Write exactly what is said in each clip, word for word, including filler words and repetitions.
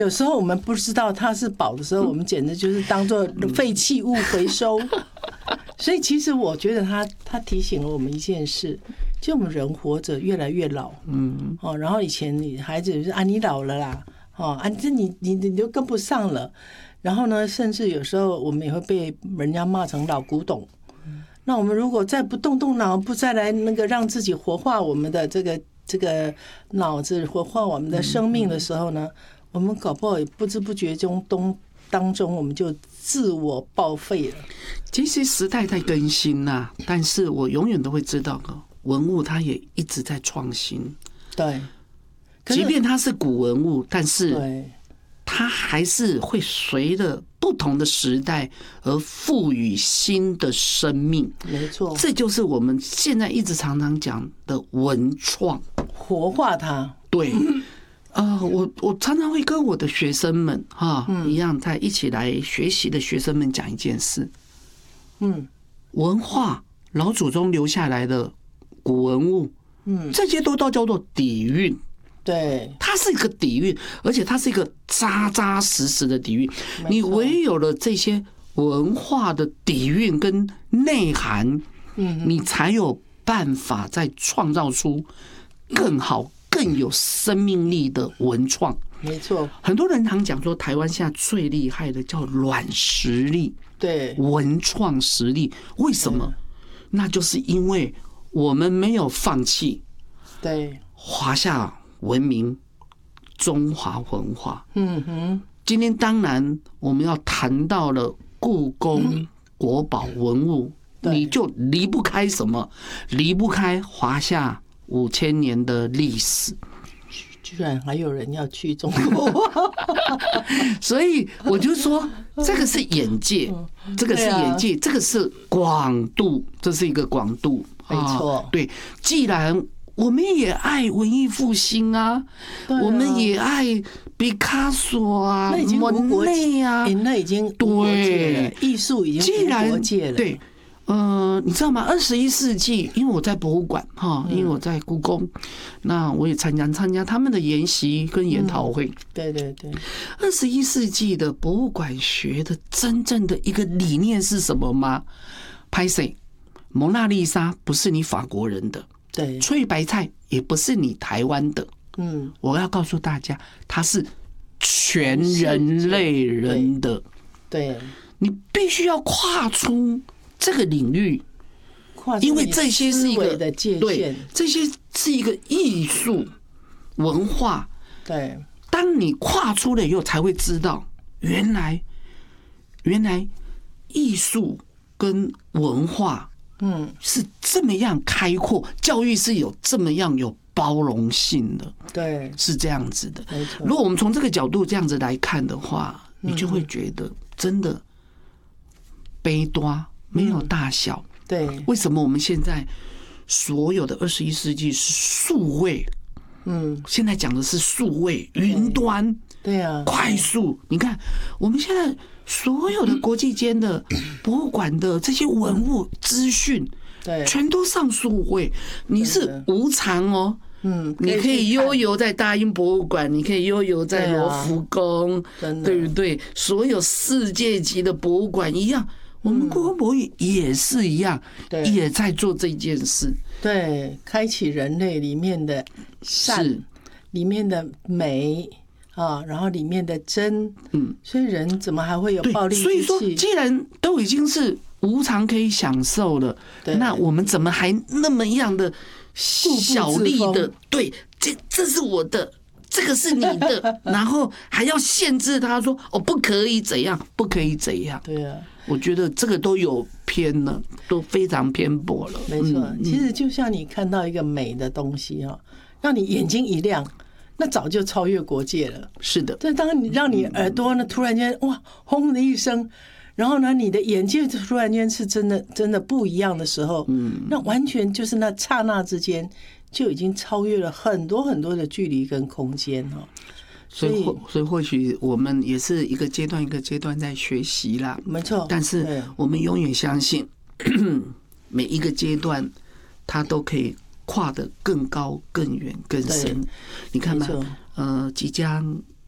有时候我们不知道它是宝的时候，我们简直就是当做废弃物回收。所以其实我觉得他他提醒了我们一件事，就我们人活着越来越老，嗯，哦，然后以前你孩子就是啊你老了啦，哦啊这你你你就跟不上了，然后呢，甚至有时候我们也会被人家骂成老古董。那我们如果再不动动脑，不再来那个让自己活化我们的这个这个脑子，活化我们的生命的时候呢，我们搞不好也不知不觉中东当中我们就自我报废了。 其实时代在更新呐、啊，但是我永远都会知道，文物它也一直在创新。 对， 即便它是古文物，但是它还是会随着不同的时代而赋予新的生命。 没错， 这就是我们现在一直常常讲的文创， 活化它。 对。呃，我我常常会跟我的学生们哈、嗯、一样，在一起来学习的学生们讲一件事，嗯，文化老祖宗留下来的古文物，嗯，这些都都叫做底蕴， 对， 它是一个底蕴，而且它是一个扎扎实实的底蕴。你唯有了这些文化的底蕴跟内涵，嗯，你才有办法再创造出更好。更有生命力的文创， 没错。 很多人常讲说，台湾现在最厉害的叫软实力， 对， 文创实力。为什么？那就是因为我们没有放弃， 对， 华夏文明、中华文化。 嗯哼。 今天当然我们要谈到了故宫国宝文物，你就离不开什么？离不开华夏五千年的历史， 居然还有人要去中国， 所以我就说，这个是眼界，这个是眼界，这个是广度，这是一个广度， 没错。 对，既然我们也爱文艺复兴啊，我们也爱毕卡索啊、莫内啊， 那已经对艺术已经无国界了， 对。呃，你知道吗？二十一世纪，因为我在博物馆哈，因为我在故宫，那我也参加参加他们的研习跟研讨会。 嗯、对对对， 二十一世纪的博物馆学的真正的一个理念是什么吗？拍谁？蒙娜丽莎不是你法国人的， 对， 翠白菜也不是你台湾的。 嗯， 我要告诉大家，它是全人类人的。 对，对你必须要跨出这个领域，因为这些是一个的界限， 这些是一个艺术文化。 对， 当你跨出了以后，才会知道原来原来艺术跟文化，嗯，是这么样开阔，教育是有这么样有包容性的， 对， 是这样子的。 没错。 如果我们从这个角度这样子来看的话，你就会觉得真的悲多。没有大小， 嗯、对， 为什么我们现在所有的二十一世纪是数位？嗯，现在讲的是数位云端， 对啊， 快速。你看，我们现在所有的国际间的博物馆的这些文物资讯， 对， 全都上数位，你是无偿哦。 嗯， 你可以悠游在大英博物馆，你可以悠游在罗浮宫，对不对？所有世界级的博物馆一样。我们故宫博物院也是一样，也在做这件事。 对，开启人类里面的善，里面的美啊，然后里面的真。嗯，所以人怎么还会有暴力之气？ 所以说，既然都已经是无偿可以享受了，那我们怎么还那么样的小力的？对，这这是我的。这个是你的，然后还要限制他说哦，不可以怎样，不可以怎样。 对啊， 我觉得这个都有偏了，都非常偏颇了。 没错，嗯、其实就像你看到一个美的东西哈，让你眼睛一亮，那早就超越国界了。 是的， 但当你让你耳朵呢突然间哇轰的一声，然后呢你的眼界突然间是真的真的不一样的时候，嗯，那完全就是那刹那之间。就已经超越了很多很多的距离跟空间哈， 所以所以或许我们也是一个阶段一个阶段在学习啦， 没错。 但是我们永远相信，每一个阶段它都可以跨得更高、更远、更深。你看嘛，呃，即将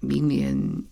明年